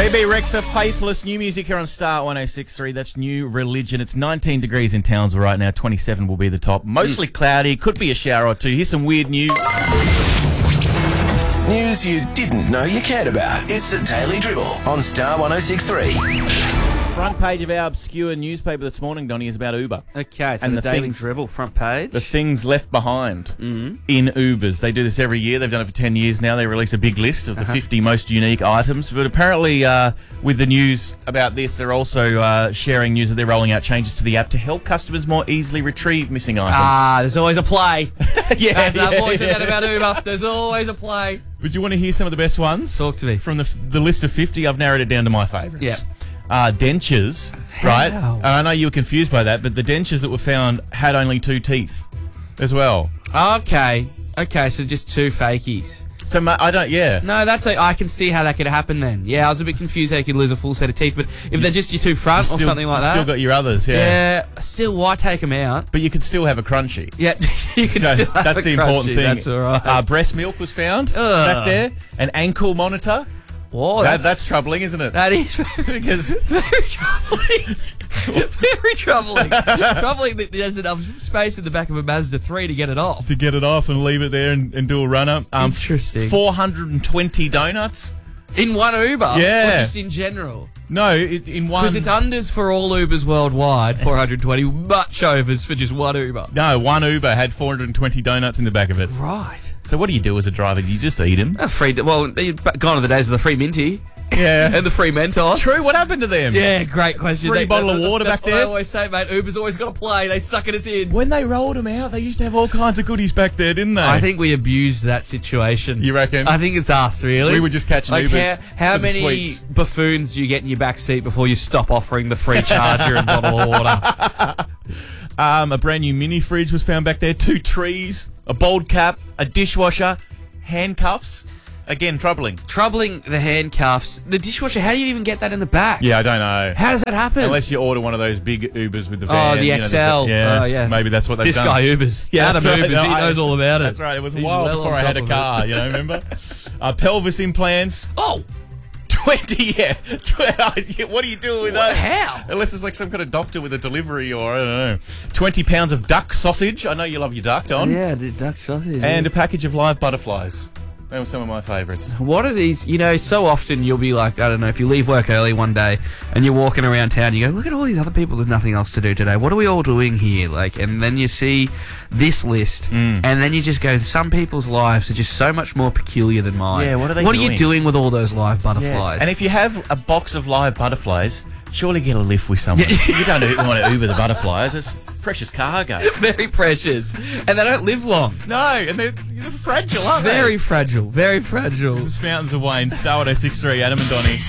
Bebe Rexha, Faithless, new music here on Star 106.3. That's New Religion. It's 19 degrees in Townsville right now. 27 will be the top. Mostly cloudy. Could be a shower or two. Here's some weird news. News you didn't know you cared about. It's the Daily Dribble on Star 106.3. Front page of our obscure newspaper this morning, Donnie, is about Uber. Okay, so And the the Daily things- Dribble front page. The things left behind in Ubers. They do this every year. They've done it for 10 years now. They release a big list of the 50 most unique items. But apparently, with the news about this, they're also sharing news that they're rolling out changes to the app to help customers more easily retrieve missing items. There's always a play. yeah, I've always said that about Uber. There's always a play. Would you want to hear some of the best ones? Talk to me. From the list of 50, I've narrowed it down to my favourites. Yeah. Dentures, right? How? And I know you were confused by that, but the dentures that were found had only 2 teeth as well. Okay, so just 2 fakies. So, I don't, yeah. No, I can see how that could happen then. Yeah, I was a bit confused how you could lose a full set of teeth, but if they're just your 2 front or something like that. Still got your others, yeah. Yeah, still, why take them out? But you could still have a crunchy. Yeah, you can So still have that's a the important crunchy, thing. That's all right. Breast milk was found back there. An ankle monitor. Whoa, That's troubling, isn't it? that is Because it's very troubling. Very troubling. Troubling that there's enough space in the back of a Mazda 3 to get it off. to get it off and leave it there and do a run-up. Interesting. 420 donuts. In one Uber? Yeah. Or just in general? No, in one... Because it's unders for all Ubers worldwide, 420, much overs for just one Uber. No, one Uber had 420 donuts in the back of it. Right. So what do you do as a driver? Do you just eat them? Gone are the days of the free minty Yeah. and the free Mentos. True, what happened to them? Yeah, great question. Free bottle of water that's back what there? I always say, mate, Uber's always got to play. They sucking us in. When they rolled them out, they used to have all kinds of goodies back there, didn't they? I think we abused that situation. You reckon? I think it's us, really. We were just catching Ubers How for the many sweets. buffoons do you get in your back seat before you stop offering the free charger and bottle of water? A brand new mini fridge was found back there. 2 trees, a bald cap, a dishwasher, handcuffs. Again, troubling. Troubling, the handcuffs. The dishwasher, how do you even get that in the back? Yeah, I don't know. How does that happen? Unless you order one of those big Ubers with the van. the you know, XL. yeah, Oh, yeah. Maybe that's what they've This done. guy Ubers. Yeah, Adam that's right. Ubers, No, he knows all about it. That's right. It was a He's while well before on I had top a of car, it. you know, remember? Pelvis implants. Oh! 20, yeah. What do you do with that? How? Unless it's like some kind of doctor with a delivery or, I don't know. 20 pounds of duck sausage. I know you love your duck, Don. Yeah, the duck sausage. And a package of live butterflies. They were some of my favourites. What are these? You know, so often you'll be like, I don't know, if you leave work early one day and you're walking around town, you go, look at all these other people with nothing else to do today. What are we all doing here? Like, and then you see this list, and then you just go, some people's lives are just so much more peculiar than mine. Yeah, what are they What are doing? you doing with all those live butterflies? And if you have a box of live butterflies, surely get a lift with someone. You don't want to Uber the butterflies. It's precious cargo. Very precious. And they don't live long. No, and they're fragile, aren't they? Very fragile. Very fragile. This is Fountains of Wayne, Star 106.3, Adam and Donnie.